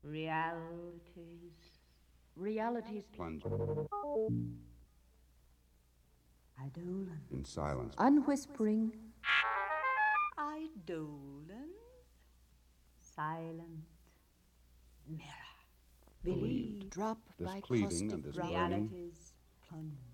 Realities. Plunge Eidolon. in silence. Unwhispering. Eidolon. Silent. Mirror. Believe. Drop This by cleaving crust and of this rock. burning Realities. Plunge.